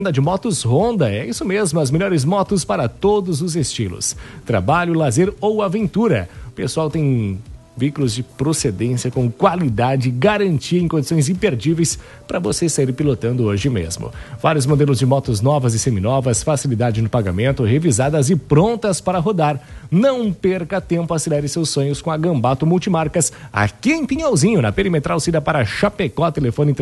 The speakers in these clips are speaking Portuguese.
De motos Honda, é isso mesmo, as melhores motos para todos os estilos. Trabalho, lazer ou aventura. O pessoal tem veículos de procedência com qualidade e garantia em condições imperdíveis para você sair pilotando hoje mesmo. Vários modelos de motos novas e seminovas, facilidade no pagamento, revisadas e prontas para rodar. Não perca tempo, acelere seus sonhos com a Gambato Multimarcas, aqui em Pinhalzinho, na Perimetral Cida para Chapecó, telefone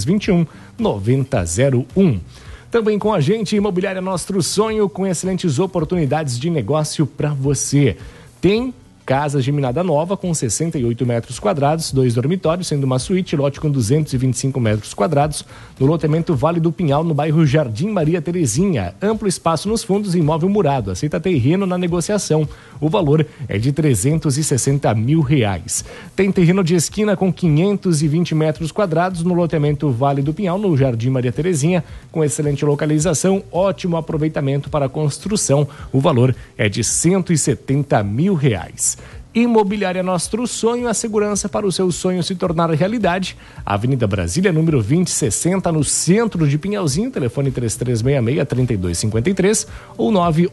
3321-9001. Também com a gente, Imobiliária Nostro Sonho, com excelentes oportunidades de negócio para você. Tem casa geminada nova com 68 metros quadrados, 2 dormitórios, sendo uma suíte, lote com 225 metros quadrados, no loteamento Vale do Pinhal, no bairro Jardim Maria Terezinha. Amplo espaço nos fundos, imóvel murado, aceita terreno na negociação. O valor é de R$360 mil. Tem terreno de esquina com 520 metros quadrados no loteamento Vale do Pinhal, no Jardim Maria Terezinha, com excelente localização, ótimo aproveitamento para a construção. O valor é de R$170 mil. Imobiliária Nostro Sonho, a segurança para o seu sonho se tornar realidade. Avenida Brasília, número 2060, no centro de Pinhalzinho, telefone 3366-3253 ou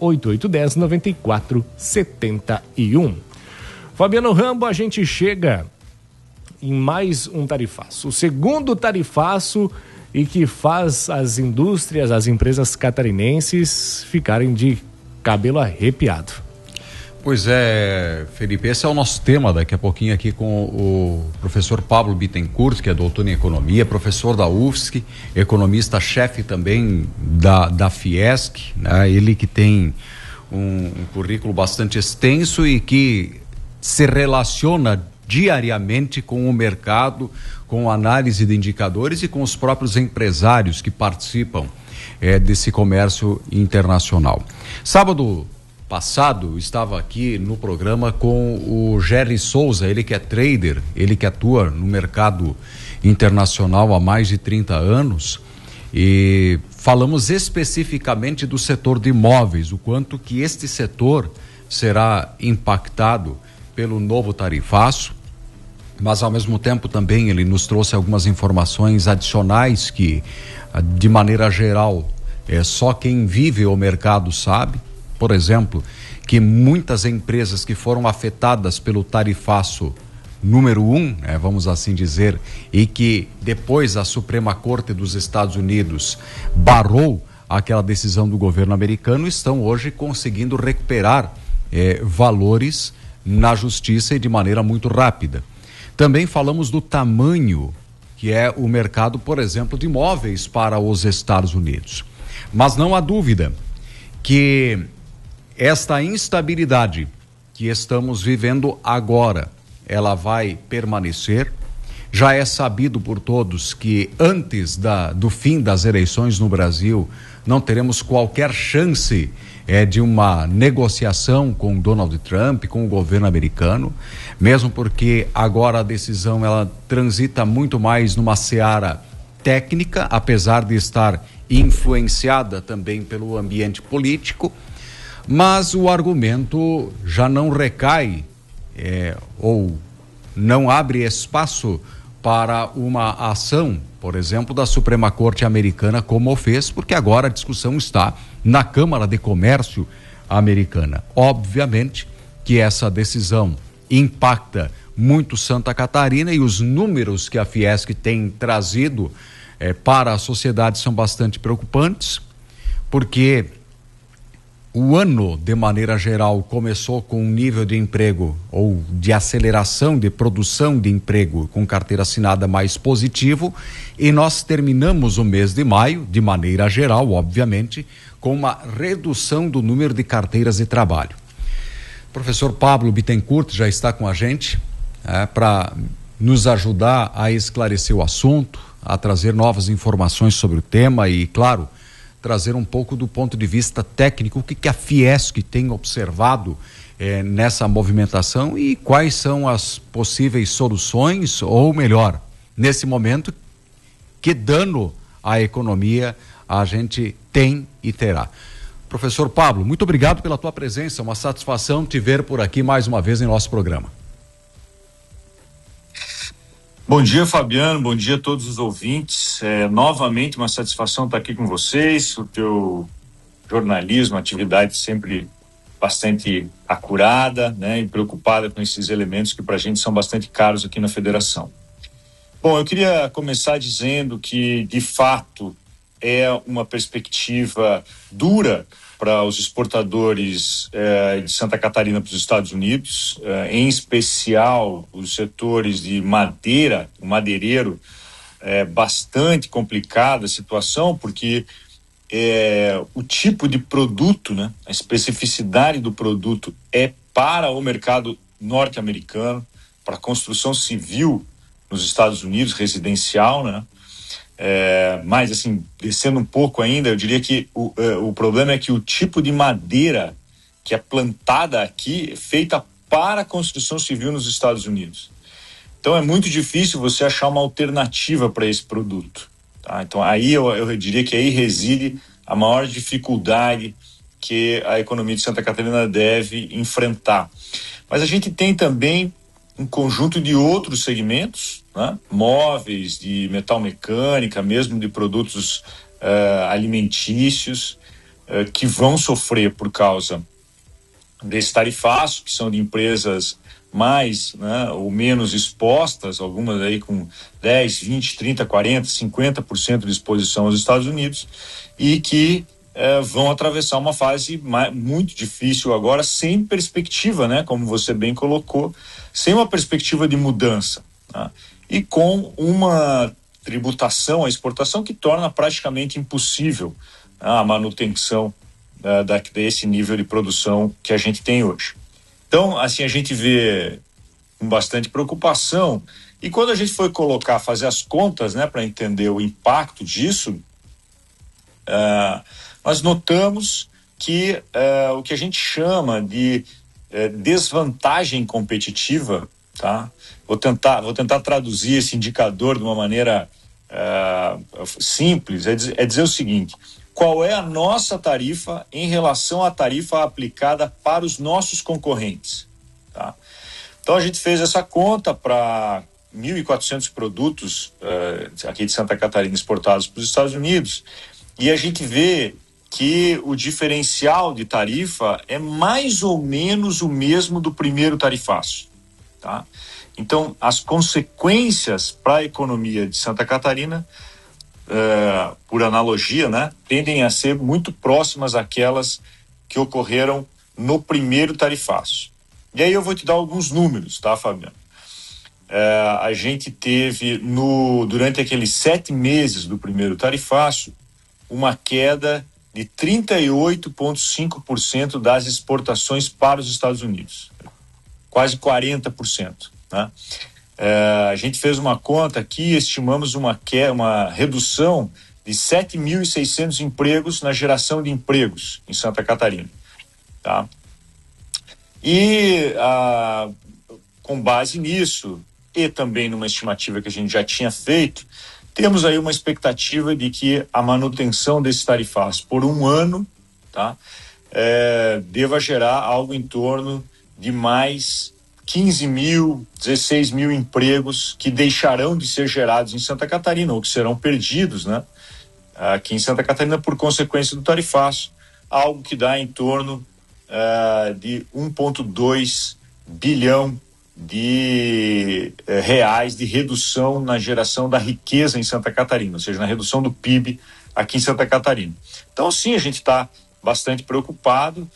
98810-9471. Fabiano Rambo, a gente chega em mais um tarifaço, o segundo tarifaço, e que faz as indústrias, as empresas catarinenses ficarem de cabelo arrepiado. Pois é, Felipe, esse é o nosso tema daqui a pouquinho aqui com o professor Pablo Bittencourt, que é doutor em economia, professor da UFSC, economista-chefe também da Fiesc, né? Ele que tem um currículo bastante extenso e que se relaciona diariamente com o mercado, com análise de indicadores e com os próprios empresários que participam desse comércio internacional. Sábado passado, estava aqui no programa com o Jerry Souza, ele que é trader, ele que atua no mercado internacional há mais de 30 anos, e falamos especificamente do setor de imóveis, o quanto que este setor será impactado pelo novo tarifaço, mas ao mesmo tempo também ele nos trouxe algumas informações adicionais que, de maneira geral, só quem vive o mercado sabe. Por exemplo, que muitas empresas que foram afetadas pelo tarifaço número 1, vamos assim dizer, e que depois a Suprema Corte dos Estados Unidos barrou aquela decisão do governo americano, estão hoje conseguindo recuperar valores na justiça e de maneira muito rápida. Também falamos do tamanho que é o mercado, por exemplo, de imóveis para os Estados Unidos. Mas não há dúvida que esta instabilidade que estamos vivendo agora, ela vai permanecer. Já é sabido por todos que antes do fim das eleições no Brasil, não teremos qualquer chance de uma negociação com Donald Trump, com o governo americano, mesmo porque agora a decisão ela transita muito mais numa seara técnica, apesar de estar influenciada também pelo ambiente político. Mas o argumento já não recai ou não abre espaço para uma ação, por exemplo, da Suprema Corte americana, como o fez, porque agora a discussão está na Câmara de Comércio americana. Obviamente que essa decisão impacta muito Santa Catarina e os números que a Fiesc tem trazido para a sociedade são bastante preocupantes, porque o ano, de maneira geral, começou com um nível de emprego ou de aceleração de produção de emprego com carteira assinada mais positivo, e nós terminamos o mês de maio, de maneira geral, obviamente, com uma redução do número de carteiras de trabalho. O professor Pablo Bittencourt já está com a gente para nos ajudar a esclarecer o assunto, a trazer novas informações sobre o tema e, claro, trazer um pouco do ponto de vista técnico, o que a Fiesc tem observado nessa movimentação e quais são as possíveis soluções, ou melhor, nesse momento, que dano à economia a gente tem e terá. Professor Pablo, muito obrigado pela tua presença, uma satisfação te ver por aqui mais uma vez em nosso programa. Bom dia, Fabiano, bom dia a todos os ouvintes. Luiz, novamente uma satisfação estar aqui com vocês. O teu jornalismo, atividade sempre bastante acurada, né, e preocupada com esses elementos que para a gente são bastante caros aqui na Federação. Bom, eu queria começar dizendo que, de fato, é uma perspectiva dura para os exportadores de Santa Catarina para os Estados Unidos, em especial os setores de madeira, o madeireiro. É bastante complicada a situação, porque o tipo de produto, né, a especificidade do produto é para o mercado norte-americano, para a construção civil nos Estados Unidos, residencial, né? Mas assim, descendo um pouco ainda, eu diria que o problema é que o tipo de madeira que é plantada aqui é feita para a construção civil nos Estados Unidos. Então é muito difícil você achar uma alternativa para esse produto, tá? Então aí eu diria que aí reside a maior dificuldade que a economia de Santa Catarina deve enfrentar. Mas a gente tem também um conjunto de outros segmentos, né? Móveis, de metal mecânica, mesmo de produtos alimentícios, que vão sofrer por causa desse tarifaço, que são de empresas mais, né, ou menos expostas, algumas aí com 10, 20, 30, 40, 50% de exposição aos Estados Unidos, e que vão atravessar uma fase muito difícil agora, sem perspectiva, né, como você bem colocou, sem uma perspectiva de mudança, né, e com uma tributação à exportação que torna praticamente impossível, né, a manutenção desse nível de produção que a gente tem hoje. Então, assim, a gente vê com bastante preocupação, e quando a gente foi fazer as contas, né, para entender o impacto disso, nós notamos que o que a gente chama de desvantagem competitiva, tá? Vou tentar traduzir esse indicador de uma maneira simples, é dizer o seguinte: qual é a nossa tarifa em relação à tarifa aplicada para os nossos concorrentes, tá? Então a gente fez essa conta para 1.400 produtos aqui de Santa Catarina exportados para os Estados Unidos, e a gente vê que o diferencial de tarifa é mais ou menos o mesmo do primeiro tarifaço, tá? Então as consequências para a economia de Santa Catarina, por analogia, né, tendem a ser muito próximas àquelas que ocorreram no primeiro tarifaço. E aí eu vou te dar alguns números, tá, Fabiano? A gente teve, durante aqueles 7 meses do primeiro tarifaço, uma queda de 38,5% das exportações para os Estados Unidos. Quase 40%, né? A gente fez uma conta aqui, estimamos uma redução de 7.600 empregos na geração de empregos em Santa Catarina, tá? E com base nisso, e também numa estimativa que a gente já tinha feito, temos aí uma expectativa de que a manutenção desse tarifaço por um ano, tá, deva gerar algo em torno de mais 15 mil, 16 mil empregos que deixarão de ser gerados em Santa Catarina, ou que serão perdidos, né, aqui em Santa Catarina por consequência do tarifaço, algo que dá em torno de 1,2 bilhão de reais de redução na geração da riqueza em Santa Catarina, ou seja, na redução do PIB aqui em Santa Catarina. Então, sim, a gente está bastante preocupado,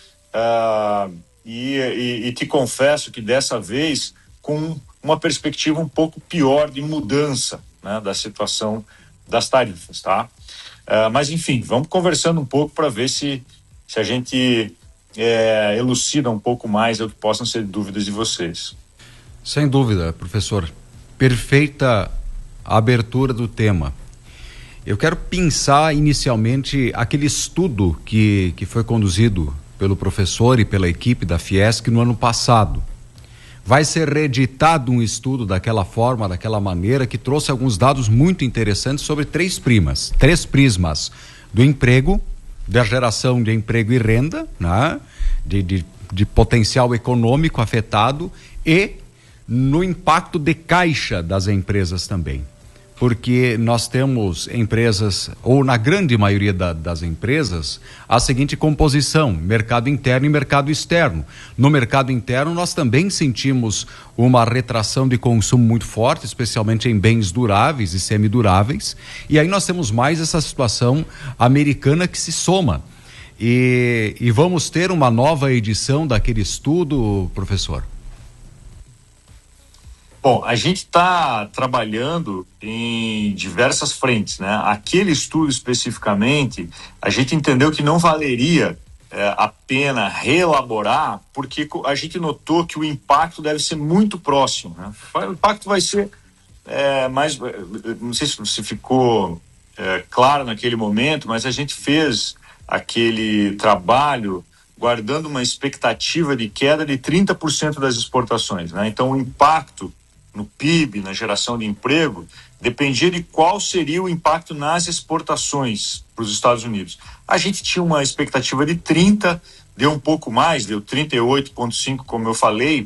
e te confesso que dessa vez com uma perspectiva um pouco pior de mudança, né, da situação das tarifas, tá? Mas, enfim, vamos conversando um pouco para ver se a gente elucida um pouco mais o que possam ser dúvidas de vocês. Sem dúvida, professor. Perfeita abertura do tema. Eu quero pensar inicialmente aquele estudo que foi conduzido pelo professor e pela equipe da Fiesc no ano passado. Vai ser reeditado um estudo daquela forma, daquela maneira, que trouxe alguns dados muito interessantes sobre três prismas do emprego, da geração de emprego e renda, né? de potencial econômico afetado e no impacto de caixa das empresas também. porque nós temos empresas, ou na grande maioria das empresas, a seguinte composição: mercado interno e mercado externo. No mercado interno nós também sentimos uma retração de consumo muito forte, especialmente em bens duráveis e semiduráveis, e aí nós temos mais essa situação americana que se soma. E vamos ter uma nova edição daquele estudo, professor? Bom, a gente está trabalhando em diversas frentes, né? Aquele estudo especificamente, a gente entendeu que não valeria a pena reelaborar, porque a gente notou que o impacto deve ser muito próximo, né? O impacto vai ser mais, não sei se ficou claro naquele momento, mas a gente fez aquele trabalho guardando uma expectativa de queda de 30% das exportações, né? Então o impacto no PIB, na geração de emprego, dependia de qual seria o impacto nas exportações para os Estados Unidos. A gente tinha uma expectativa de 30, deu um pouco mais, deu 38,5, como eu falei.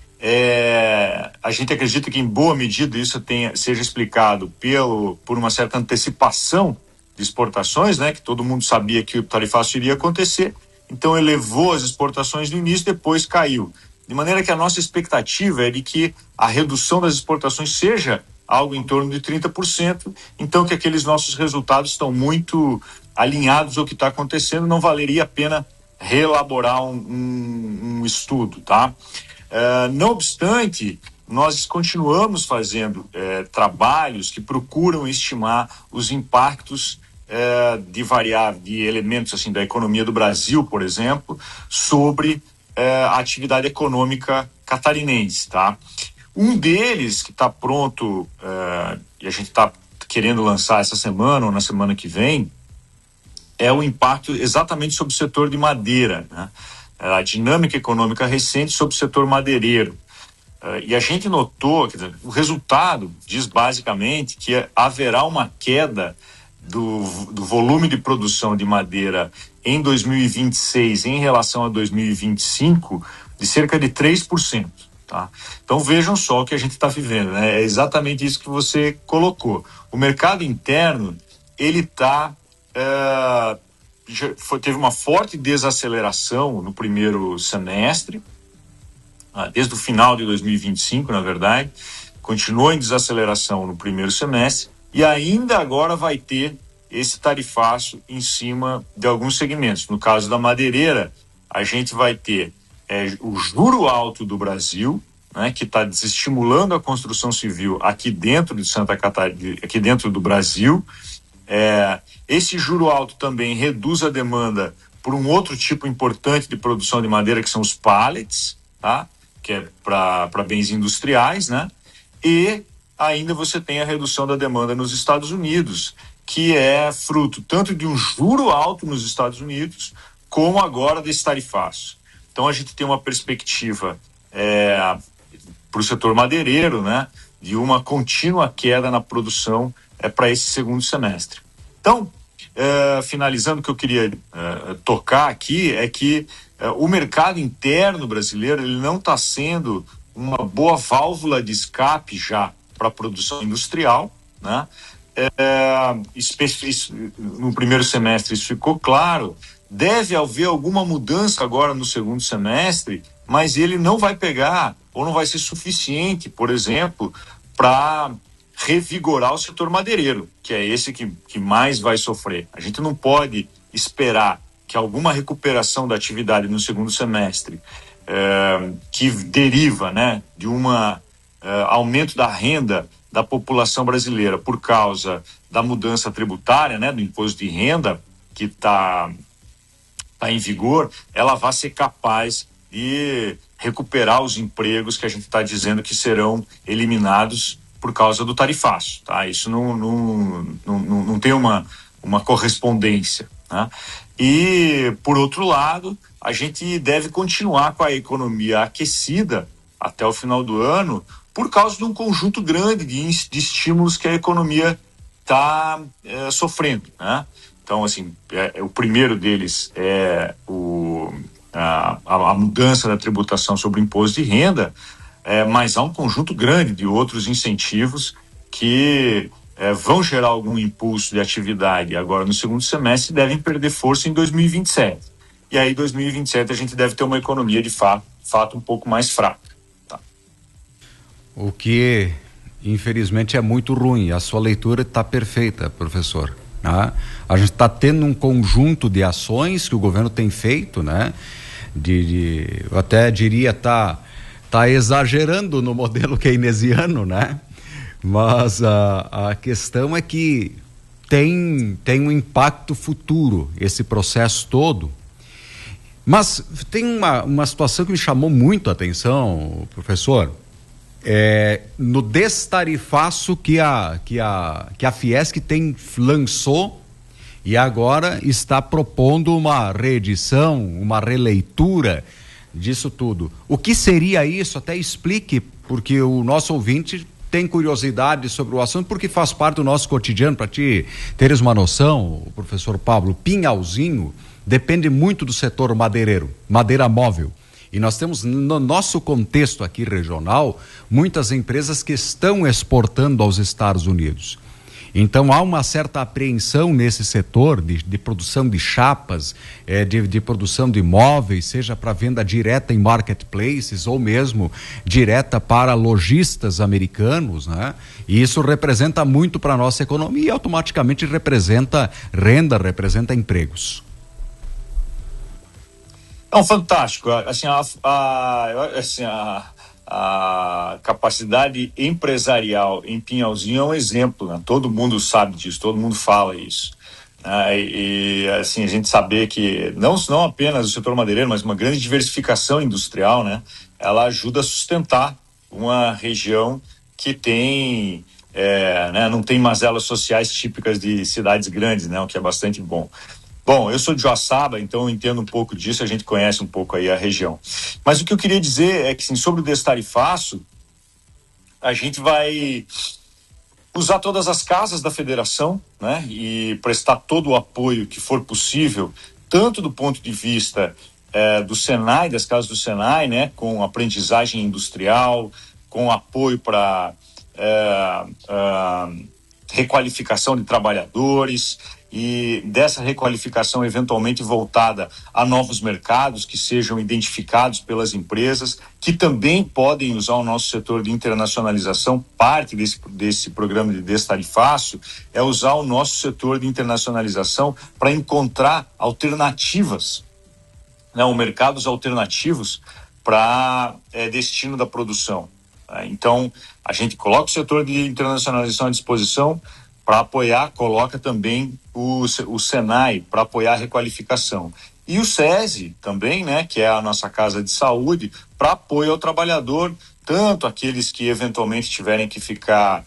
A gente acredita que em boa medida isso seja explicado por uma certa antecipação de exportações, né, que todo mundo sabia que o tarifaço iria acontecer, então elevou as exportações no início, depois caiu. De maneira que a nossa expectativa é de que a redução das exportações seja algo em torno de 30%, então que aqueles nossos resultados estão muito alinhados ao que está acontecendo, não valeria a pena reelaborar um estudo, tá? Não obstante, nós continuamos fazendo trabalhos que procuram estimar os impactos de elementos assim, da economia do Brasil, por exemplo, sobre a atividade econômica catarinense, tá? Um deles que está pronto e a gente está querendo lançar essa semana ou na semana que vem é o impacto exatamente sobre o setor de madeira, né? A dinâmica econômica recente sobre o setor madeireiro. E a gente notou, quer dizer, o resultado diz basicamente que haverá uma queda do volume de produção de madeira em 2026 em relação a 2025 de cerca de 3%. Tá? Então vejam só o que a gente está vivendo, né? É exatamente isso que você colocou. O mercado interno, ele teve uma forte desaceleração no primeiro semestre, desde o final de 2025, na verdade, continuou em desaceleração no primeiro semestre e ainda agora vai ter esse tarifaço em cima de alguns segmentos. No caso da madeireira, a gente vai ter o juro alto do Brasil, né, que está desestimulando a construção civil aqui dentro de Santa Catarina, aqui dentro do Brasil. Esse juro alto também reduz a demanda por um outro tipo importante de produção de madeira, que são os pallets, tá? Que é para bens industriais, né? E ainda você tem a redução da demanda nos Estados Unidos, que é fruto tanto de um juro alto nos Estados Unidos, como agora desse tarifaço. Então a gente tem uma perspectiva para o setor madeireiro, né, de uma contínua queda na produção para esse segundo semestre. Então, finalizando, o que eu queria tocar aqui é que o mercado interno brasileiro ele não está sendo uma boa válvula de escape já para a produção industrial, né? No primeiro semestre isso ficou claro. Deve haver alguma mudança agora no segundo semestre, mas ele não vai pegar ou não vai ser suficiente, por exemplo, para revigorar o setor madeireiro, que é esse que mais vai sofrer. A gente não pode esperar que alguma recuperação da atividade no segundo semestre que deriva, né, de aumento da renda da população brasileira por causa da mudança tributária, né, do imposto de renda que está em vigor, ela vai ser capaz de recuperar os empregos que a gente está dizendo que serão eliminados por causa do tarifaço, tá? Isso não tem uma correspondência, né? E, por outro lado, a gente deve continuar com a economia aquecida até o final do ano por causa de um conjunto grande de estímulos que a economia está sofrendo, né? Então, assim, o primeiro deles é a mudança da tributação sobre o imposto de renda, mas há um conjunto grande de outros incentivos que vão gerar algum impulso de atividade agora no segundo semestre, devem perder força em 2027. E aí, 2027, a gente deve ter uma economia de fato um pouco mais fraca. Tá? O que, infelizmente, é muito ruim. A sua leitura está perfeita, professor. Né? A gente está tendo um conjunto de ações que o governo tem feito, né? Eu até diria tá exagerando no modelo keynesiano, né? Mas a questão é que tem um impacto futuro esse processo todo. Mas tem uma situação que me chamou muito a atenção, professor, no destarifaço que a Fiesc lançou e agora está propondo uma reedição, uma releitura disso tudo. O que seria isso? Até explique, porque o nosso ouvinte tem curiosidade sobre o assunto, porque faz parte do nosso cotidiano. Para te teres uma noção, o professor Pablo, Pinhalzinho depende muito do setor madeireiro, madeira móvel. E nós temos no nosso contexto aqui regional muitas empresas que estão exportando aos Estados Unidos. Então há uma certa apreensão nesse setor de produção de chapas, de produção de móveis, seja para venda direta em marketplaces ou mesmo direta para lojistas americanos, né? E isso representa muito para a nossa economia e automaticamente representa renda, representa empregos. É fantástico. A capacidade empresarial em Pinhalzinho é um exemplo, né? Todo mundo sabe disso, todo mundo fala isso. A gente saber que não apenas o setor madeireiro, mas uma grande diversificação industrial, né? Ela ajuda a sustentar uma região que tem, não tem mazelas sociais típicas de cidades grandes, né? O que é bastante bom. Bom, eu sou de Joaçaba, então eu entendo um pouco disso, a gente conhece um pouco aí a região. Mas o que eu queria dizer é que, assim, sobre o destarifaço, a gente vai usar todas as casas da federação, né, e prestar todo o apoio que for possível, tanto do ponto de vista do Senai, das casas do Senai, né, com aprendizagem industrial, com apoio para requalificação de trabalhadores, e dessa requalificação eventualmente voltada a novos mercados que sejam identificados pelas empresas, que também podem usar o nosso setor de internacionalização. Parte desse programa de destarifaço é usar o nosso setor de internacionalização para encontrar alternativas, né, mercados alternativos para destino da produção. Então, a gente coloca o setor de internacionalização à disposição para apoiar, coloca também o Senai para apoiar a requalificação. E o SESI também, né, que é a nossa casa de saúde, para apoio ao trabalhador, tanto aqueles que eventualmente tiverem que ficar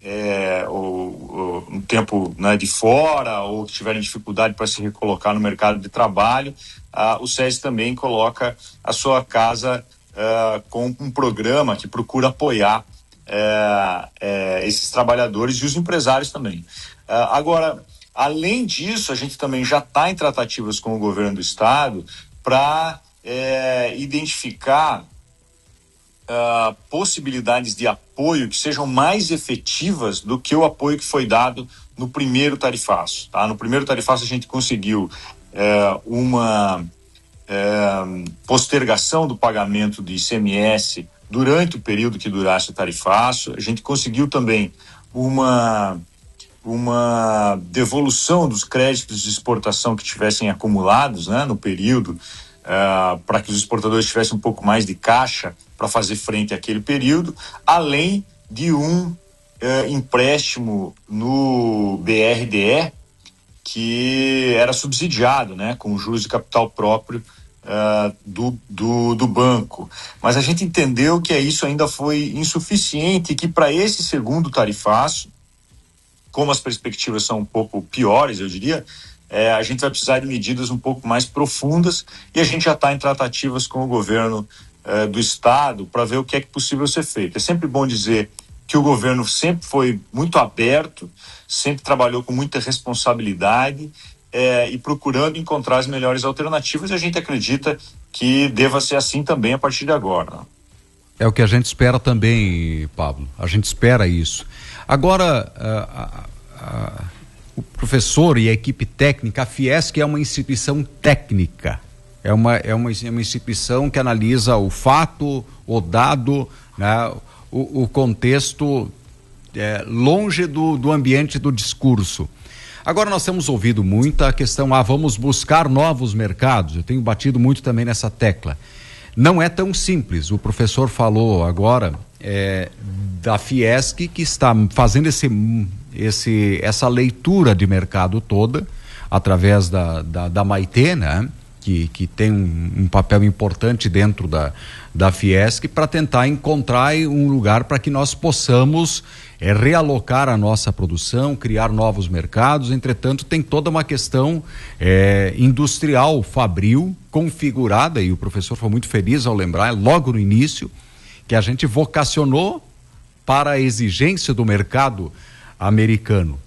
um tempo, né, de fora, ou que tiverem dificuldade para se recolocar no mercado de trabalho. O SESI também coloca a sua casa com um programa que procura apoiar esses trabalhadores e os empresários também. Agora, além disso, a gente também já está em tratativas com o governo do estado para identificar possibilidades de apoio que sejam mais efetivas do que o apoio que foi dado no primeiro tarifaço. Tá? No primeiro tarifaço a gente conseguiu uma postergação do pagamento de ICMS durante o período que durasse o tarifaço. A gente conseguiu também uma devolução dos créditos de exportação que tivessem acumulados, né, no período, para que os exportadores tivessem um pouco mais de caixa para fazer frente àquele período, além de um empréstimo no BRDE que era subsidiado, né, com juros de capital próprio do banco. Mas a gente entendeu que isso ainda foi insuficiente e que para esse segundo tarifaço, como as perspectivas são um pouco piores, eu diria, a gente vai precisar de medidas um pouco mais profundas, e a gente já está em tratativas com o governo do estado para ver o que é possível ser feito. É sempre bom dizer que o governo sempre foi muito aberto, sempre trabalhou com muita responsabilidade, e procurando encontrar as melhores alternativas, e a gente acredita que deva ser assim também a partir de agora. É o que a gente espera também, Pablo. A gente espera isso. Agora, o professor e a equipe técnica, a Fiesc é uma instituição técnica, é uma instituição que analisa o fato, o dado, né, o contexto, longe do ambiente do discurso. Agora nós temos ouvido muito a questão, vamos buscar novos mercados. Eu tenho batido muito também nessa tecla. Não é tão simples. O professor falou agora da Fiesc, que está fazendo essa leitura de mercado toda, através da Maitê, né? Que tem um papel importante dentro da Fiesc, para tentar encontrar um lugar para que nós possamos realocar a nossa produção, criar novos mercados. Entretanto, tem toda uma questão industrial, fabril, configurada, e o professor foi muito feliz ao lembrar, logo no início, que a gente vocacionou para a exigência do mercado americano.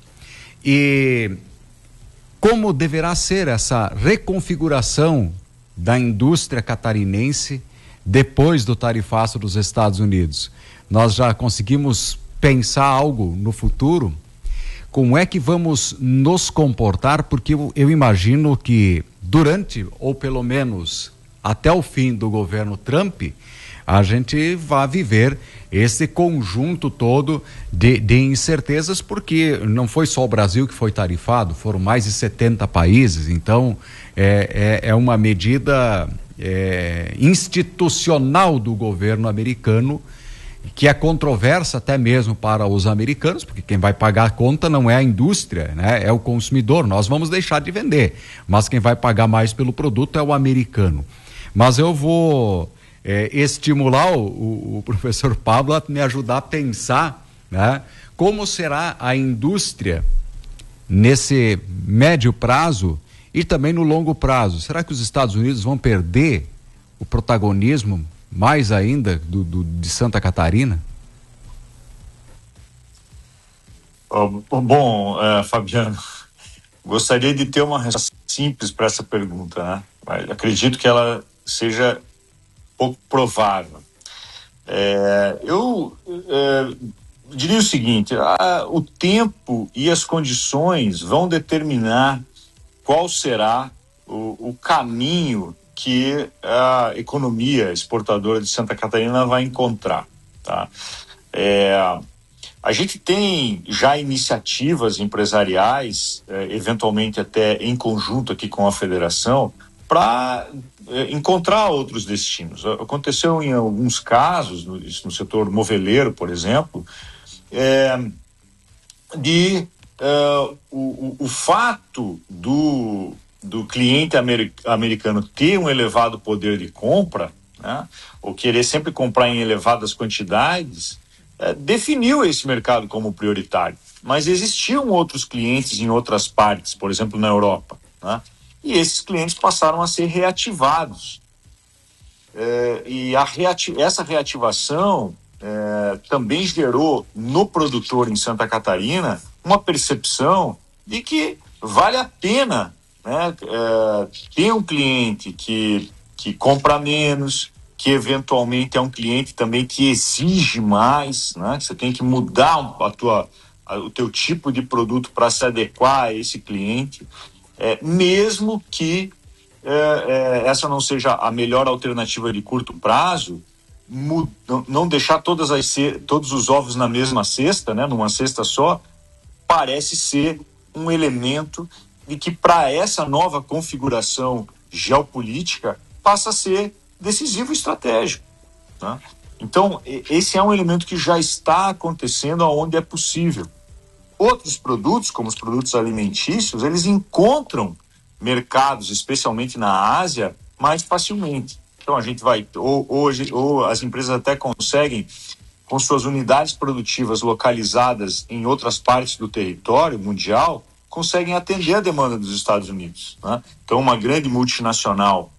E como deverá ser essa reconfiguração da indústria catarinense depois do tarifaço dos Estados Unidos? Nós já conseguimos pensar algo no futuro? Como é que vamos nos comportar? Porque eu imagino que durante, ou pelo menos até o fim do governo Trump, a gente vai viver esse conjunto todo de incertezas, porque não foi só o Brasil que foi tarifado, foram mais de 70 países. Então é uma medida institucional do governo americano, que é controversa até mesmo para os americanos, porque quem vai pagar a conta não é a indústria, né? É o consumidor. Nós vamos deixar de vender, mas quem vai pagar mais pelo produto é o americano. Mas eu vou estimular o professor Pablo a me ajudar a pensar, né, como será a indústria nesse médio prazo e também no longo prazo. Será que os Estados Unidos vão perder o protagonismo mais ainda de Santa Catarina? Fabiano, gostaria de ter uma resposta simples para essa pergunta, né? Mas acredito que ela seja pouco provável. Eu diria o seguinte: o tempo e as condições vão determinar qual será o caminho que a economia exportadora de Santa Catarina vai encontrar, tá? A gente tem já iniciativas empresariais, eventualmente até em conjunto aqui com a federação, para encontrar outros destinos. Aconteceu em alguns casos, no setor moveleiro, por exemplo, o fato do cliente americano ter um elevado poder de compra, né, ou querer sempre comprar em elevadas quantidades, definiu esse mercado como prioritário. Mas existiam outros clientes em outras partes, por exemplo, na Europa, né? E esses clientes passaram a ser reativados. Essa reativação também gerou no produtor em Santa Catarina uma percepção de que vale a pena, né, ter um cliente que compra menos, que eventualmente é um cliente também que exige mais, né? Você tem que mudar o teu tipo de produto para se adequar a esse cliente. Mesmo que essa não seja a melhor alternativa de curto prazo, não deixar todos os ovos na mesma cesta, né, numa cesta só, parece ser um elemento de que, para essa nova configuração geopolítica, passa a ser decisivo e estratégico, né? Então, esse é um elemento que já está acontecendo aonde é possível. Outros produtos, como os produtos alimentícios, eles encontram mercados, especialmente na Ásia, mais facilmente. Então a gente vai, ou as empresas até conseguem, com suas unidades produtivas localizadas em outras partes do território mundial, conseguem atender a demanda dos Estados Unidos, né? Então uma grande multinacional,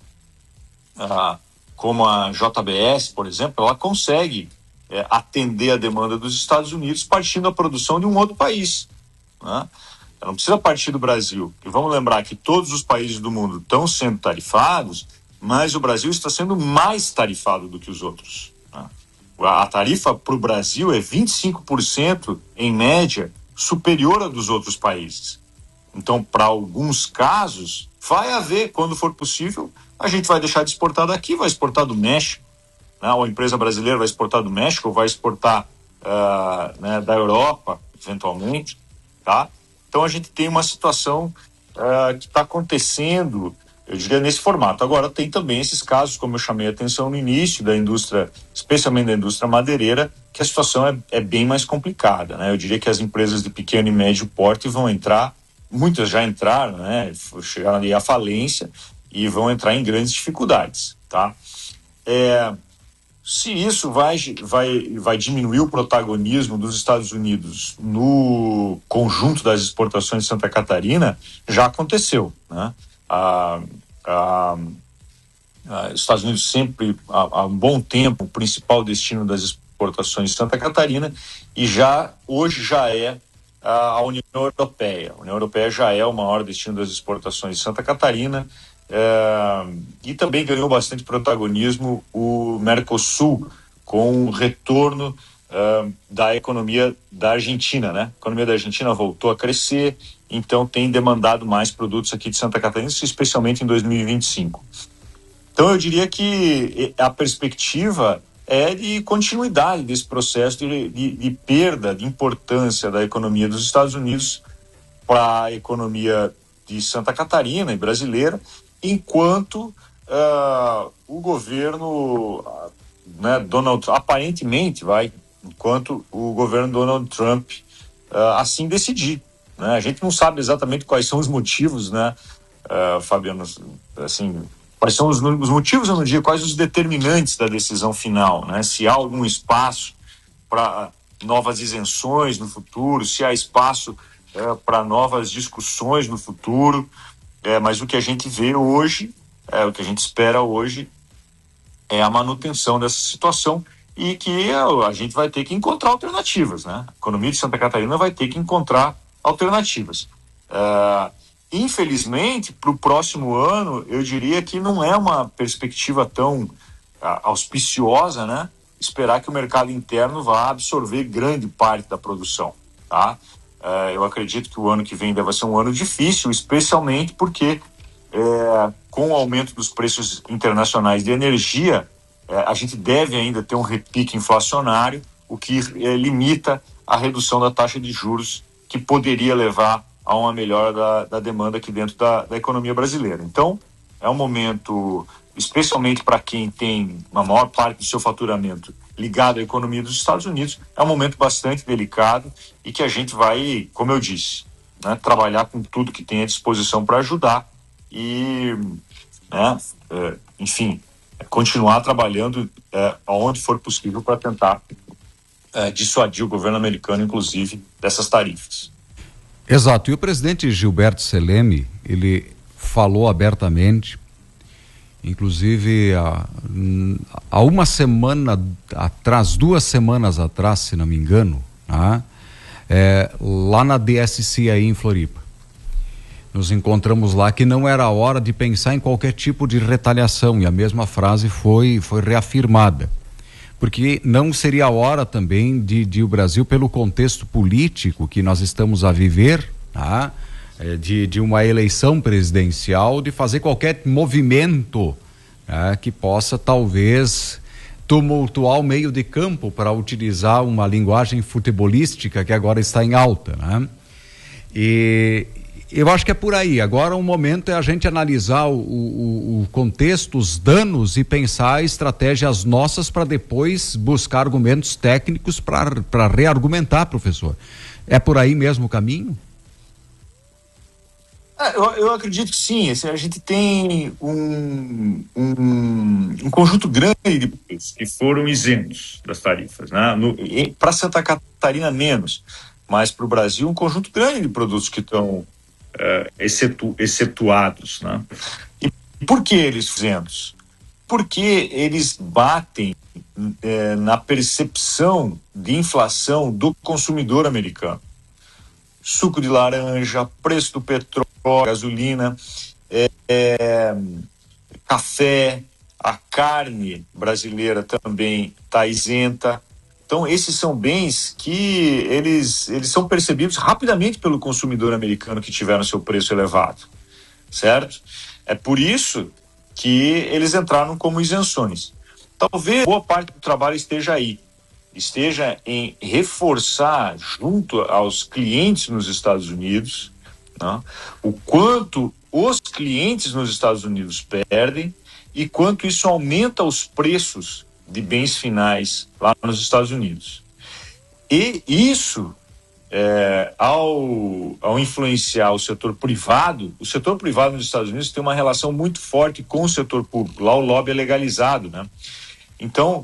como a JBS, por exemplo, ela consegue atender a demanda dos Estados Unidos partindo da produção de um outro país, né? Ela não precisa partir do Brasil. E vamos lembrar que todos os países do mundo estão sendo tarifados, mas o Brasil está sendo mais tarifado do que os outros, né? A tarifa para o Brasil é 25%, em média, superior a dos outros países. Então, para alguns casos, vai haver, quando for possível, a gente vai deixar de exportar daqui, vai exportar do México, né? Ou a empresa brasileira vai exportar do México, ou vai exportar né, da Europa, eventualmente, tá? Então, a gente tem uma situação que está acontecendo, eu diria, nesse formato. Agora, tem também esses casos, como eu chamei a atenção no início, da indústria, especialmente da indústria madeireira, que a situação é bem mais complicada, né? Eu diria que as empresas de pequeno e médio porte vão entrar, muitas já entraram, né? Chegaram ali à falência e vão entrar em grandes dificuldades, tá? Se isso vai diminuir o protagonismo dos Estados Unidos no conjunto das exportações de Santa Catarina, já aconteceu, né? Os Estados Unidos sempre, há um bom tempo, o principal destino das exportações de Santa Catarina, e hoje já é a União Europeia. A União Europeia já é o maior destino das exportações de Santa Catarina, e também ganhou bastante protagonismo o Mercosul, com o retorno da economia da Argentina, né? A economia da Argentina voltou a crescer, então tem demandado mais produtos aqui de Santa Catarina, especialmente em 2025. Então eu diria que a perspectiva é de continuidade desse processo de perda de importância da economia dos Estados Unidos para a economia de Santa Catarina e brasileira, enquanto o governo, né, enquanto o governo Donald Trump assim decidir, né? A gente não sabe exatamente quais são os motivos, né, Fabiano, assim, quais são os motivos, eu não digo, quais os determinantes da decisão final, né? Se há algum espaço para novas isenções no futuro, se há espaço para novas discussões no futuro, mas o que a gente vê hoje, o que a gente espera hoje é a manutenção dessa situação e que a gente vai ter que encontrar alternativas, né? A economia de Santa Catarina vai ter que encontrar alternativas. Infelizmente, para o próximo ano, eu diria que não é uma perspectiva tão auspiciosa, né? Esperar que o mercado interno vá absorver grande parte da produção, tá? Eu acredito que o ano que vem deve ser um ano difícil, especialmente porque com o aumento dos preços internacionais de energia, a gente deve ainda ter um repique inflacionário, o que limita a redução da taxa de juros, que poderia levar a uma melhora da demanda aqui dentro da economia brasileira. Então, é um momento, especialmente para quem tem uma maior parte do seu faturamento ligado à economia dos Estados Unidos, é um momento bastante delicado e que a gente vai, como eu disse, né, trabalhar com tudo que tem à disposição para ajudar e, né, enfim, continuar trabalhando aonde for possível para tentar dissuadir o governo americano, inclusive, dessas tarifas. Exato, e o presidente Gilberto Seleme, ele falou abertamente, inclusive há uma semana atrás, 2 semanas atrás, se não me engano, lá na DSC aí em Floripa. Nos encontramos lá que não era hora de pensar em qualquer tipo de retaliação, e a mesma frase foi reafirmada. Porque não seria a hora também de o Brasil, pelo contexto político que nós estamos a viver, de uma eleição presidencial, de fazer qualquer movimento que possa talvez tumultuar o meio de campo, para utilizar uma linguagem futebolística que agora está em alta, né? E eu acho que é por aí. Agora o momento é a gente analisar o contexto, os danos, e pensar estratégias nossas para depois buscar argumentos técnicos para reargumentar, professor. É por aí mesmo o caminho? Eu acredito que sim. Assim, a gente tem um conjunto grande de produtos que foram isentos das tarifas, né? Para Santa Catarina menos, mas para o Brasil um conjunto grande de produtos que estão excetuados, né? E por que eles isentos? Porque eles batem na percepção de inflação do consumidor americano. Suco de laranja, preço do petróleo, gasolina, café, a carne brasileira também está isenta. Então, esses são bens que eles são percebidos rapidamente pelo consumidor americano que tiveram seu preço elevado, certo? É por isso que eles entraram como isenções. Talvez boa parte do trabalho esteja em reforçar junto aos clientes nos Estados Unidos, né, o quanto os clientes nos Estados Unidos perdem e quanto isso aumenta os preços de bens finais lá nos Estados Unidos. E isso, ao influenciar o setor privado nos Estados Unidos tem uma relação muito forte com o setor público. Lá o lobby é legalizado, né? Então,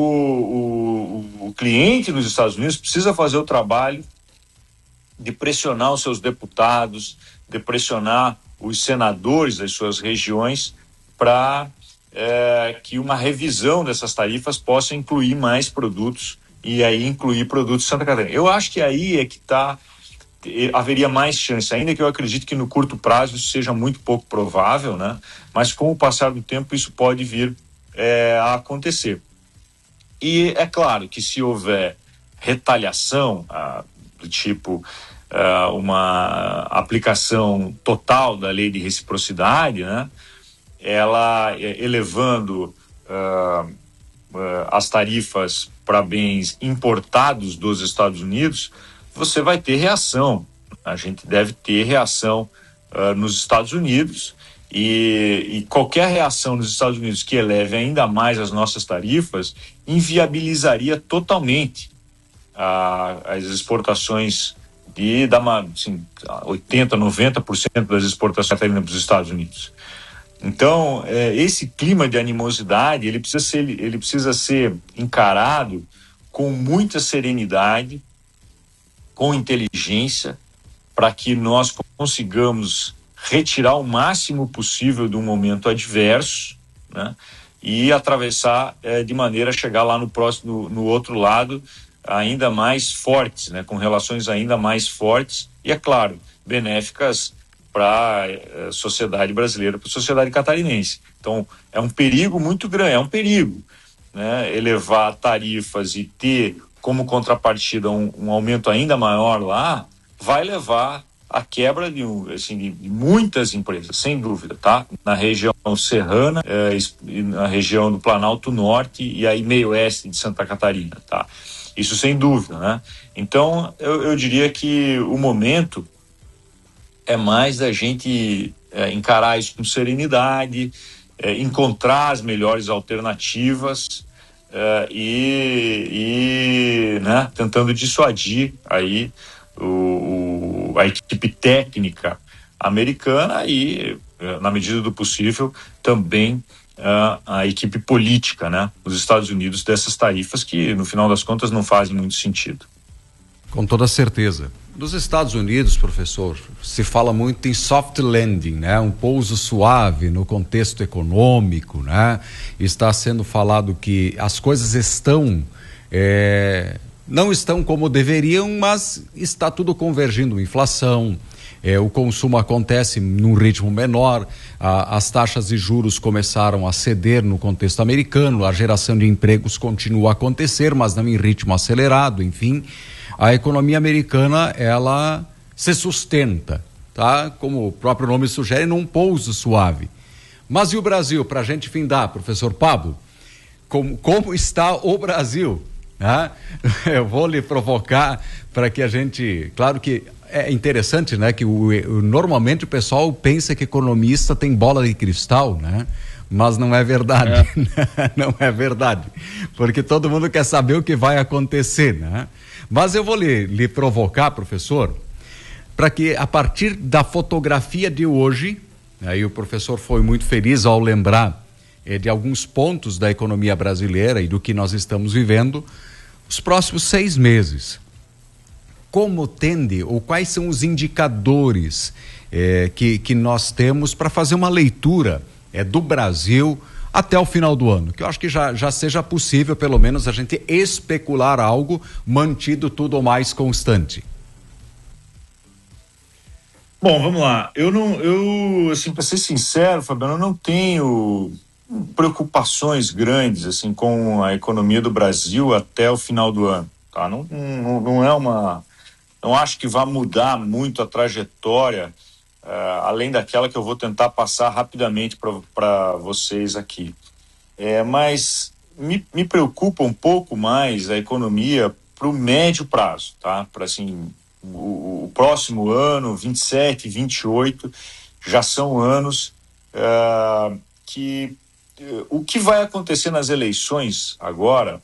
o cliente nos Estados Unidos precisa fazer o trabalho de pressionar os seus deputados, de pressionar os senadores das suas regiões para que uma revisão dessas tarifas possa incluir mais produtos e aí incluir produtos de Santa Catarina. Eu acho que aí é que haveria mais chance, ainda que eu acredito que no curto prazo isso seja muito pouco provável, né? Mas com o passar do tempo isso pode vir a acontecer. E é claro que se houver retaliação do tipo uma aplicação total da lei de reciprocidade, né? Ela elevando as tarifas para bens importados dos Estados Unidos, você vai ter reação. A gente deve ter reação nos Estados Unidos e qualquer reação nos Estados Unidos que eleve ainda mais as nossas tarifas inviabilizaria totalmente as exportações de 80, 90% das exportações para os Estados Unidos. Então, esse clima de animosidade, ele precisa ser encarado com muita serenidade, com inteligência, para que nós consigamos retirar o máximo possível de um momento adverso, né? E atravessar de maneira a chegar lá no outro lado ainda mais fortes, né? Com relações ainda mais fortes e, é claro, benéficas para a sociedade brasileira, para a sociedade catarinense. Então, é um perigo muito grande, né? Elevar tarifas e ter como contrapartida um aumento ainda maior lá, vai levar à quebra de muitas empresas, sem dúvida, tá? Na região serrana, na região do Planalto Norte e aí meio oeste de Santa Catarina, tá? Isso sem dúvida, né? Então, eu diria que o momento é mais a gente encarar isso com serenidade, encontrar as melhores alternativas né, tentando dissuadir aí a equipe técnica americana e, na medida do possível, também a equipe política, né, dos Estados Unidos dessas tarifas que, no final das contas, não fazem muito sentido. Com toda certeza. Nos Estados Unidos, professor, se fala muito em soft landing, né? Um pouso suave no contexto econômico, né? Está sendo falado que as coisas não estão como deveriam, mas está tudo convergindo. Inflação, o consumo acontece num ritmo menor, as taxas de juros começaram a ceder no contexto americano, a geração de empregos continua a acontecer, mas não em ritmo acelerado, enfim. A economia americana, ela se sustenta, tá? Como o próprio nome sugere, num pouso suave. Mas e o Brasil? Para a gente findar, professor Pablo, como está o Brasil? Né? Eu vou lhe provocar para que a gente... Claro que é interessante, né? Que normalmente o pessoal pensa que economista tem bola de cristal, né? Mas não é verdade. Não é verdade. Porque todo mundo quer saber o que vai acontecer, né? Mas eu vou lhe provocar, professor, para que a partir da fotografia de hoje, aí o professor foi muito feliz ao lembrar de alguns pontos da economia brasileira e do que nós estamos vivendo, os próximos 6 meses. Como tende, ou quais são os indicadores que nós temos para fazer uma leitura do Brasil até o final do ano, que eu acho que já seja possível, pelo menos, a gente especular algo, mantido tudo o mais constante. Bom, vamos lá. Assim, para ser sincero, Fabiano, eu não tenho preocupações grandes assim com a economia do Brasil até o final do ano, tá? Não acho que vai mudar muito a trajetória, além daquela que eu vou tentar passar rapidamente para vocês aqui. Mas me preocupa um pouco mais a economia para o médio prazo, tá? Para assim, o próximo ano, 27, 28, já são anos que o que vai acontecer nas eleições agora,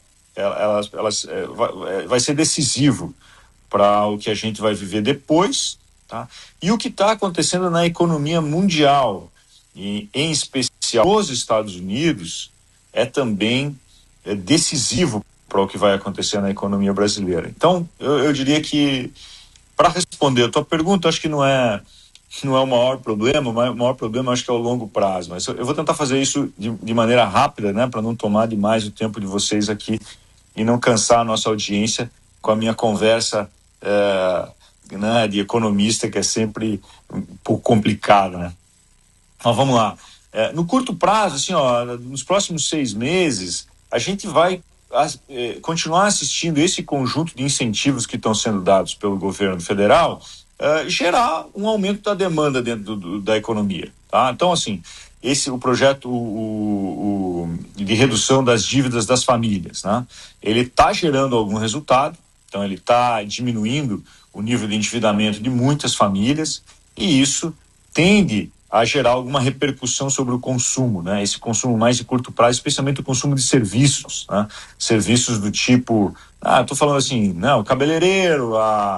vai ser decisivo para o que a gente vai viver depois, tá? E o que está acontecendo na economia mundial, e em especial nos Estados Unidos, também decisivo para o que vai acontecer na economia brasileira. Então, eu diria que, para responder a tua pergunta, acho que não é o maior problema. O maior problema acho que é o longo prazo, mas eu vou tentar fazer isso de maneira rápida, né, para não tomar demais o tempo de vocês aqui e não cansar a nossa audiência com a minha conversa né, de economista, que é sempre um pouco complicada, né? Mas vamos lá. No curto prazo, assim, nos próximos 6 meses, a gente vai continuar assistindo esse conjunto de incentivos que estão sendo dados pelo governo federal, gerar um aumento da demanda dentro da economia, tá? Então, assim, o projeto de redução das dívidas das famílias, né? Ele está gerando algum resultado, então ele está diminuindo o nível de endividamento de muitas famílias, e isso tende a gerar alguma repercussão sobre o consumo, né? Esse consumo mais de curto prazo, especialmente o consumo de serviços, né? Serviços do tipo, estou falando assim, o cabeleireiro,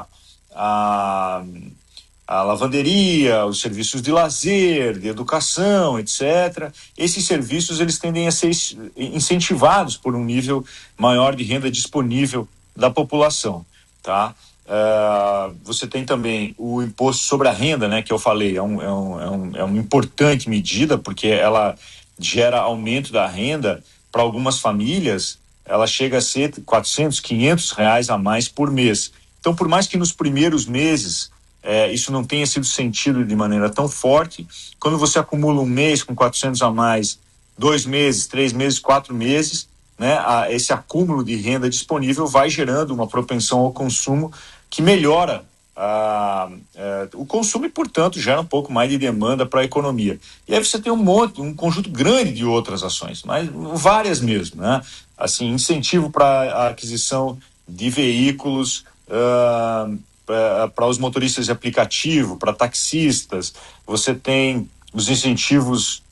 a lavanderia, os serviços de lazer, de educação, etc. Esses serviços, eles tendem a ser incentivados por um nível maior de renda disponível da população, tá? Você tem também o imposto sobre a renda, né, que eu falei, é uma importante medida, porque ela gera aumento da renda para algumas famílias. Ela chega a ser R$400, R$500 a mais por mês. Então, por mais que nos primeiros meses isso não tenha sido sentido de maneira tão forte, quando você acumula um mês com 400 a mais, 2 meses, 3 meses, 4 meses, né, esse acúmulo de renda disponível vai gerando uma propensão ao consumo que melhora o consumo e, portanto, gera um pouco mais de demanda para a economia. E aí você tem um conjunto grande de outras ações, mas várias mesmo, né? Assim, incentivo para a aquisição de veículos para os motoristas de aplicativo, para taxistas. Você tem os incentivos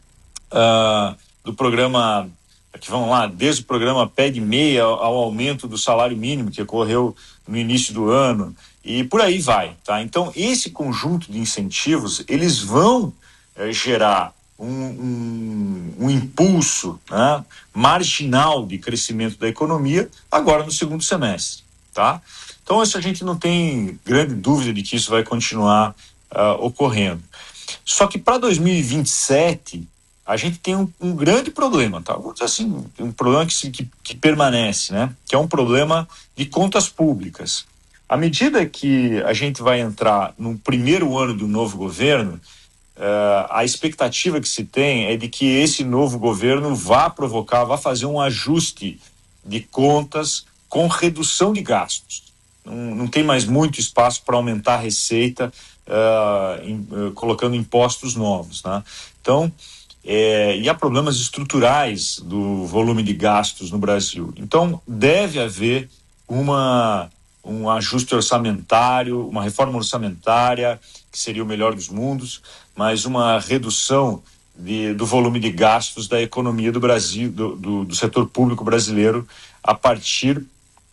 do programa, que vão lá, desde o programa Pé de Meia ao aumento do salário mínimo, que ocorreu no início do ano, e por aí vai, tá? Então, esse conjunto de incentivos, eles vão gerar um impulso, né, marginal de crescimento da economia agora no segundo semestre, tá? Então, a gente não tem grande dúvida de que isso vai continuar ocorrendo. Só que para 2027, a gente tem um grande problema, tá? Vamos dizer assim, um problema que permanece, né? Que é um problema de contas públicas. À medida que a gente vai entrar no primeiro ano do novo governo, a expectativa que se tem é de que esse novo governo vá fazer um ajuste de contas com redução de gastos. Não tem mais muito espaço para aumentar a receita, colocando impostos novos, né? Então, e há problemas estruturais do volume de gastos no Brasil. Então, deve haver um ajuste orçamentário, uma reforma orçamentária, que seria o melhor dos mundos, mas uma redução do volume de gastos da economia do Brasil, do setor público brasileiro, a partir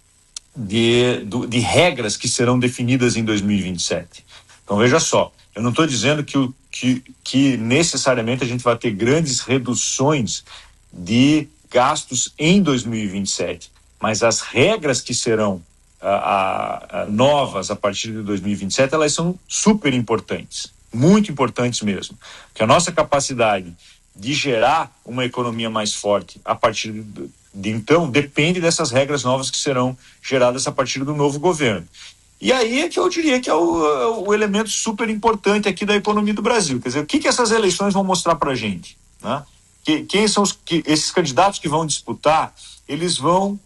de regras que serão definidas em 2027. Então, veja só, eu não estou dizendo que necessariamente a gente vai ter grandes reduções de gastos em 2027, mas as regras que serão novas a partir de 2027, elas são super importantes, muito importantes mesmo, porque a nossa capacidade de gerar uma economia mais forte a partir de então depende dessas regras novas que serão geradas a partir do novo governo. E aí é que eu diria que é o elemento super importante aqui da economia do Brasil. Quer dizer, o que essas eleições vão mostrar para a gente, né? O quem são esses candidatos que vão disputar, eles vão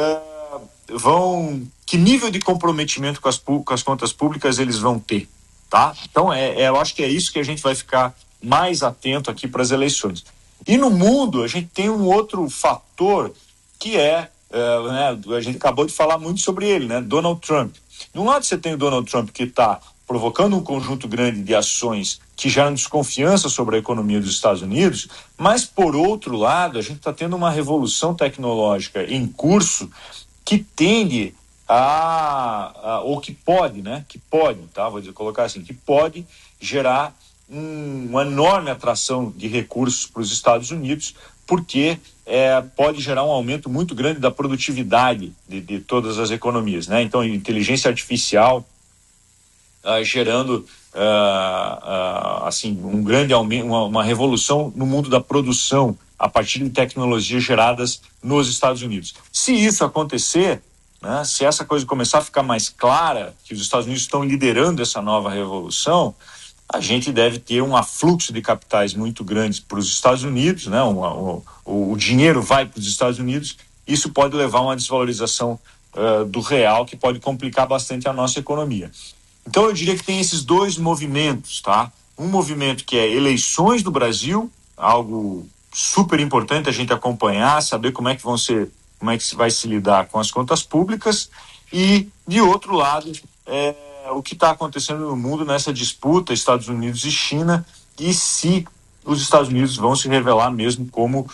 que nível de comprometimento com as contas públicas eles vão ter, tá? Então, eu acho que é isso que a gente vai ficar mais atento aqui para as eleições. E no mundo, a gente tem um outro fator que né, a gente acabou de falar muito sobre ele, né? Donald Trump. De um lado você tem o Donald Trump que está provocando um conjunto grande de ações que geram desconfiança sobre a economia dos Estados Unidos, mas, por outro lado, a gente está tendo uma revolução tecnológica em curso que tende ou que pode, né? Que pode, tá? Vou colocar assim, que pode gerar uma enorme atração de recursos para os Estados Unidos, porque pode gerar um aumento muito grande da produtividade de todas as economias, né? Então, inteligência artificial gerando assim, um grande aumento, uma revolução no mundo da produção a partir de tecnologias geradas nos Estados Unidos. Se isso acontecer, né, se essa coisa começar a ficar mais clara, que os Estados Unidos estão liderando essa nova revolução, a gente deve ter um afluxo de capitais muito grande para os Estados Unidos, né? O dinheiro vai para os Estados Unidos, isso pode levar a uma desvalorização do real, que pode complicar bastante a nossa economia. Então, eu diria que tem esses dois movimentos, tá? Um movimento que é eleições do Brasil, algo super importante a gente acompanhar, saber como é que se vai se lidar com as contas públicas, e, de outro lado, o que está acontecendo no mundo nessa disputa Estados Unidos e China, e se os Estados Unidos vão se revelar mesmo como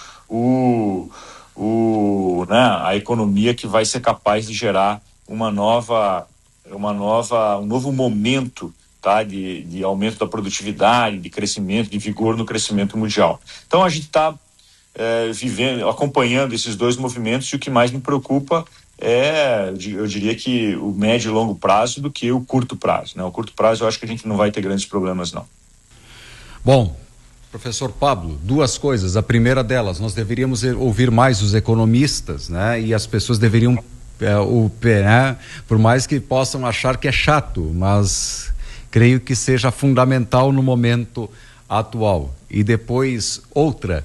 a economia que vai ser capaz de gerar um novo momento, tá, de aumento da produtividade, de crescimento, de vigor no crescimento mundial. Então, a gente está acompanhando esses dois movimentos, e o que mais me preocupa eu diria que o médio e longo prazo do que o curto prazo, né? O curto prazo eu acho que a gente não vai ter grandes problemas, não. Bom, professor Pablo, duas coisas. A primeira delas, nós deveríamos ouvir mais os economistas, né? E as pessoas deveriam, por mais que possam achar que é chato, mas creio que seja fundamental no momento atual. E depois, outra,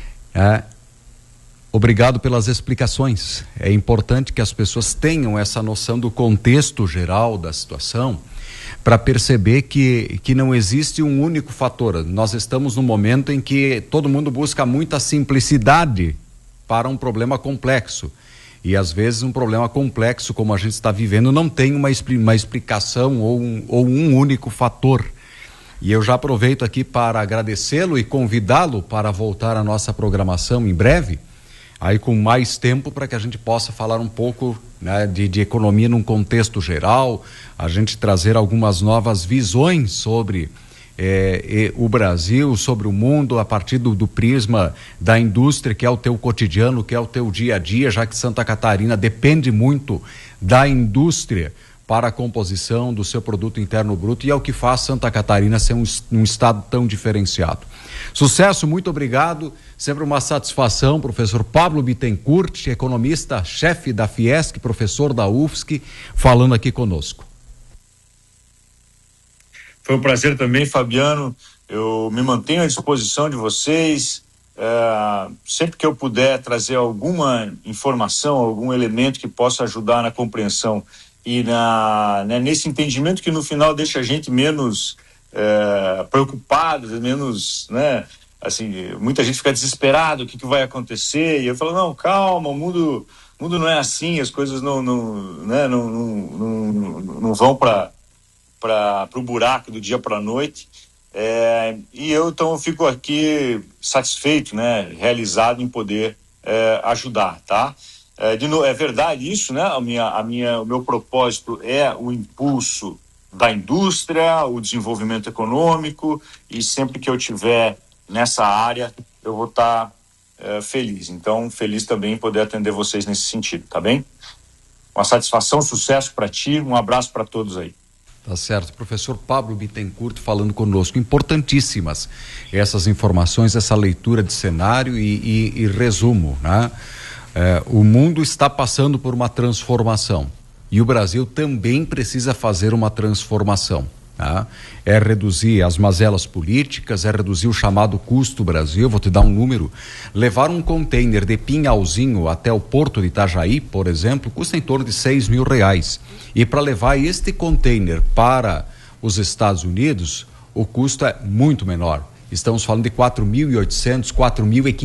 obrigado pelas explicações. É importante que as pessoas tenham essa noção do contexto geral da situação, para perceber que não existe um único fator. Nós estamos num momento em que todo mundo busca muita simplicidade para um problema complexo. E às vezes um problema complexo, como a gente está vivendo, não tem uma explicação ou um único fator. E eu já aproveito aqui para agradecê-lo e convidá-lo para voltar à nossa programação em breve, aí com mais tempo, para que a gente possa falar um pouco, né, de economia num contexto geral, a gente trazer algumas novas visões sobre o Brasil, sobre o mundo, a partir do prisma da indústria, que é o teu cotidiano, que é o teu dia a dia, já que Santa Catarina depende muito da indústria para a composição do seu produto interno bruto, e é o que faz Santa Catarina ser um estado tão diferenciado. Sucesso, muito obrigado, sempre uma satisfação. Professor Pablo Bittencourt, economista, chefe da Fiesc, professor da UFSC, falando aqui conosco. Foi um prazer também, Fabiano. Eu me mantenho à disposição de vocês. Sempre que eu puder trazer alguma informação, algum elemento que possa ajudar na compreensão e nesse entendimento que no final deixa a gente menos preocupado, menos, né? Assim, muita gente fica desesperado, o que vai acontecer? E eu falo, não, calma, o mundo não é assim, as coisas não vão para o buraco do dia para a noite. E eu então fico aqui satisfeito, né, realizado em poder ajudar, tá? De novo, é verdade isso, né? O meu propósito é o impulso da indústria, o desenvolvimento econômico, e sempre que eu tiver nessa área eu vou estar feliz. Então, feliz também em poder atender vocês nesse sentido, tá bem? Uma satisfação, sucesso para ti, um abraço para todos aí. Tá certo, professor Pablo Bittencourt falando conosco, importantíssimas essas informações, essa leitura de cenário e resumo, né? O mundo está passando por uma transformação e o Brasil também precisa fazer uma transformação. Tá? É reduzir as mazelas políticas, é reduzir o chamado custo Brasil. Vou te dar um número: levar um container de Pinhalzinho até o porto de Itajaí, por exemplo, custa em torno de R$6.000, e para levar este container para os Estados Unidos, o custo é muito menor. Estamos falando de 4.800, 4.500